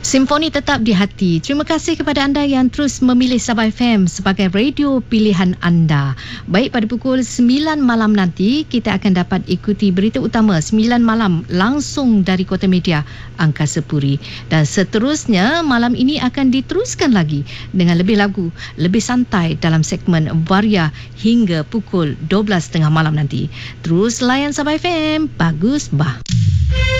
Simfoni tetap di hati. Terima kasih kepada anda yang terus memilih Sabah FM sebagai radio pilihan anda. Baik, pada pukul 9 malam nanti, kita akan dapat ikuti berita utama 9 malam langsung dari Kota Media, Angkasa Puri. Dan seterusnya, malam ini akan diteruskan lagi dengan lebih lagu, lebih santai dalam segmen Varia hingga pukul 12.30 malam nanti. Terus layan Sabah FM. Bagus, bah.